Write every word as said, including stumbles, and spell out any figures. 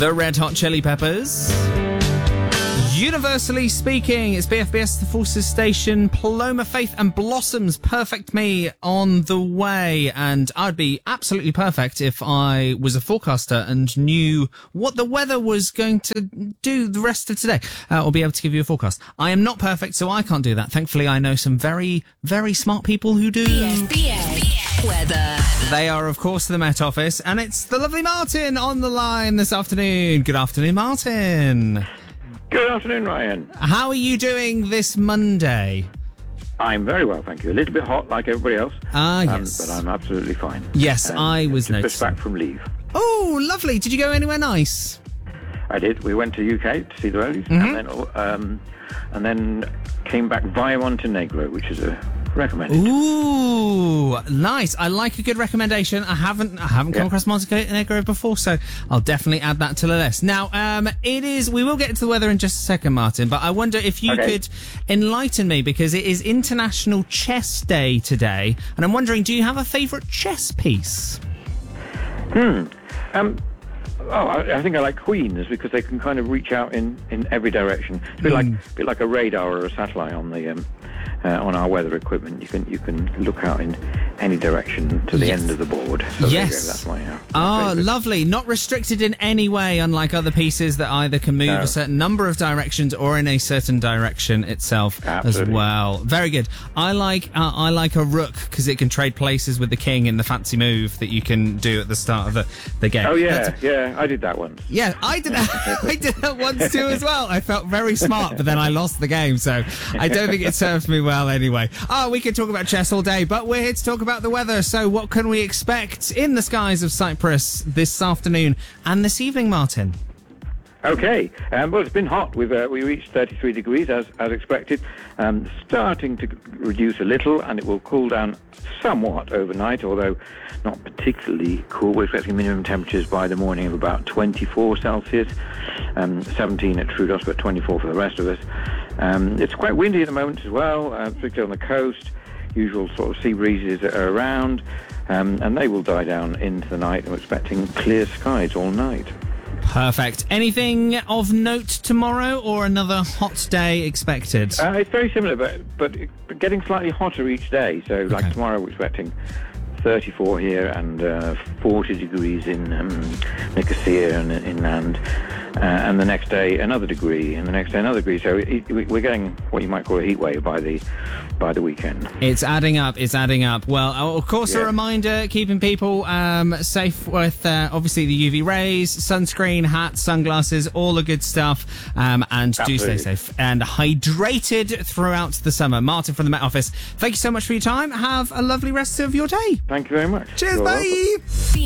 The Red Hot Chili Peppers. Universally Speaking, it's B F B S, The Forces Station, Paloma Faith and Blossoms, Perfect Me on the way. And I'd be absolutely perfect if I was a forecaster and knew what the weather was going to do the rest of today, uh, or be able to give you a forecast. I am not perfect, so I can't do that. Thankfully, I know some very, very smart people who do. B F B S weather. They are, of course, the Met Office, and it's the lovely Martin on the line this afternoon. Good afternoon, Martin. Good afternoon, Ryan. How are you doing this Monday? I'm very well, thank you. A little bit hot, like everybody else. Ah, um, yes. But I'm absolutely fine. Yes, um, I was just noticing. back from leave. Oh, lovely. Did you go anywhere nice? I did. We went to U K to see the Rodies, Mm-hmm. and then um, and then came back via Montenegro, which is a recommended. Ooh, nice. I like a good recommendation. I haven't I haven't come Yeah. across Montenegro before, so I'll definitely add that to the list. Now, um, it is, we will get into the weather in just a second, Martin, but I wonder if you Okay. could enlighten me, because it is International Chess Day today, and I'm wondering, do you have a favourite chess piece? Um, oh, I, I think I like queens because they can kind of reach out in, in every direction. It's a bit like a bit like a radar or a satellite on the um, uh, on our weather equipment. You can you can look out in any direction to the Yes. end of the board. So there you Yes. go, that's my. Uh, Ah, my favourite. lovely. Not restricted in any way, unlike other pieces that either can move No. a certain number of directions or in a certain direction itself as Absolutely. well. Very good. I like uh, I like a rook because it can trade places with the king in the fancy move that you can do at the start of the, the game. Oh yeah, That's- yeah, I did that once. yeah, I did that. I did that once too as well. I felt very smart, but then I lost the game, so I don't think it served me well anyway. Oh, we could talk about chess all day, but we're here to talk about the weather. So what can we expect in the skies of Cyprus this afternoon and this evening, Martin? Okay, um, well, it's been hot. We've uh, we reached thirty-three degrees as as expected, um, starting to reduce a little, and it will cool down somewhat overnight, although not particularly cool. We're expecting minimum temperatures by the morning of about twenty-four Celsius, um, seventeen at Troodos, but twenty-four for the rest of us. Um, it's quite windy at the moment as well, uh, particularly on the coast. Usual sort of sea breezes are around, um, and they will die down into the night. We're expecting clear skies all night. Perfect. Anything of note tomorrow or another hot day expected? Uh, it's very similar, but, but but getting slightly hotter each day. So, like Okay. tomorrow, we're expecting thirty-four here and uh, forty degrees in um, Nicosia and inland. Uh, and the next day, another degree, and the next day, another degree. So it, it, we're getting what you might call a heat wave by the by the weekend. It's adding up. It's adding up. Well, of course, a Yeah. reminder, keeping people um, safe with, uh, obviously, the U V rays, sunscreen, hats, sunglasses, all the good stuff. Um, and do stay Absolutely. safe and hydrated throughout the summer. Martin from the Met Office, thank you so much for your time. Have a lovely rest of your day. Thank you very much. Cheers, You're welcome. bye.